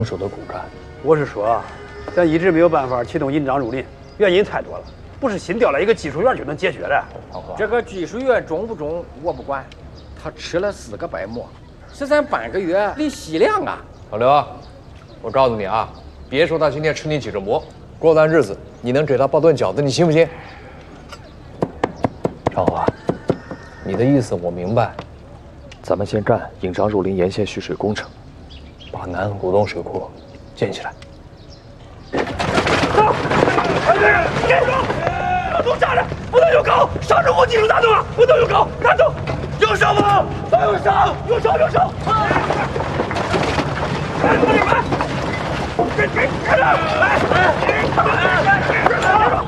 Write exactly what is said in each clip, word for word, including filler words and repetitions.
手的骨干。 我是说啊，咱一直没有办法启动引章入林，原因太多了，不是新调来一个技术员就能解决的。 这个技术员中不中我不管，他吃了四个白馍，是咱半个月的息粮啊！ 老刘，我告诉你啊，别说他今天吃你几只馍，过段日子你能给他包顿饺子，你信不信？张华，你的意思我明白，咱们先干引章入林沿线蓄水工程，把南股东水库建起来。 走，快点，跟住！高度站着，不能有高，上着无技术打动啊，不能有高，站住！有手吗？都有手，有手有手！快快快！别别别了！来来，他们来来来！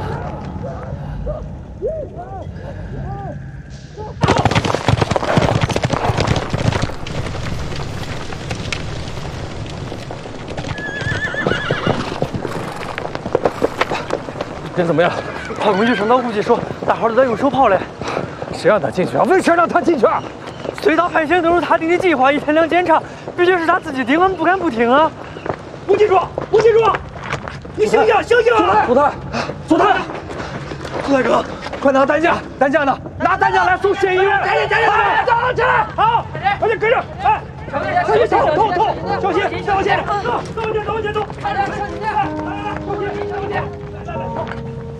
人怎么样？ 炮工局上到估计说，大伙都在用手炮嘞。 谁让他进去啊？为啥让他进去啊？ 最大派遣都是他定的计划，一天两检查，毕竟是他自己定，我们不敢不听啊。吴记住，吴记住，你醒醒，醒醒！ 苏探，苏探， 苏大哥， 快拿担架，担架呢？拿担架来送县医院。 赶紧，赶紧，走起来！好，快点跟着，哎，小心，小心，痛痛，小心，小心，走，走往前，走往前走，来来，小心点，来来来，小心，小心点，来来来，走。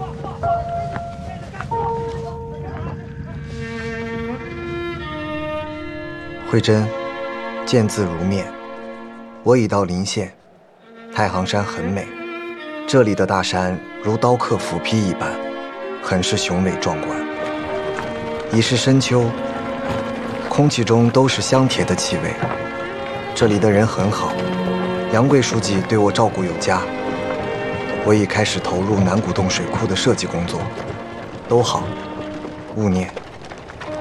慧珍，见字如面。我已到临县，太行山很美，这里的大山如刀刻斧劈一般，很是雄伟壮观。已是深秋，空气中都是香甜的气味。这里的人很好，杨贵书记对我照顾有加。我已开始投入南股洞水库的设计工作，都好，勿念。